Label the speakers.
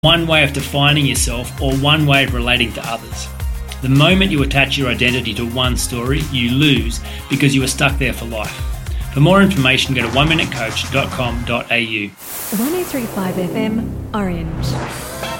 Speaker 1: one way of defining yourself or one way of relating to others. The moment you attach your identity to one story, you lose because you are stuck there for life. For more information, go to oneminutecoach.com.au.
Speaker 2: 103.5 FM, Orange.